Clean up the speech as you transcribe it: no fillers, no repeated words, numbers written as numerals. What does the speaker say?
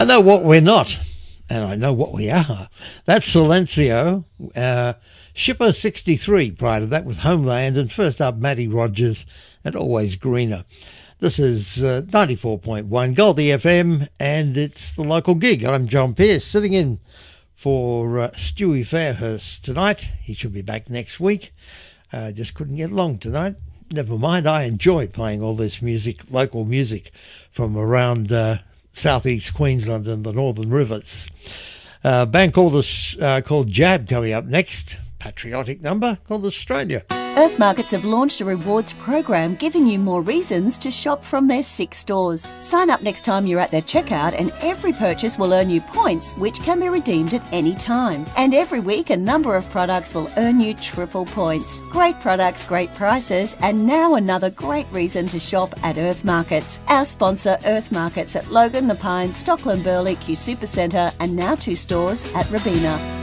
I know what we're not, and I know what we are. That's Silencio, Shipper 63 prior to that with Homeland, and first up Matty Rogers and Always Greener. This is 94.1 Goldie FM, and it's the local gig. I'm John Pearce, sitting in for Stewie Fairhurst tonight. He should be back next week. Just couldn't get along tonight. Never mind, I enjoy playing all this music, local music from around southeast Queensland and the Northern Rivers. Band called Jab coming up next. Patriotic number called Australia. Earth Markets have launched a rewards program giving you more reasons to shop from their 6 stores. Sign up next time you're at their checkout and every purchase will earn you points which can be redeemed at any time. And every week a number of products will earn you triple points. Great products, great prices, and now another great reason to shop at Earth Markets. Our sponsor Earth Markets at Logan, The Pines, Stockland Burley, Q Supercentre, and now 2 stores at Robina.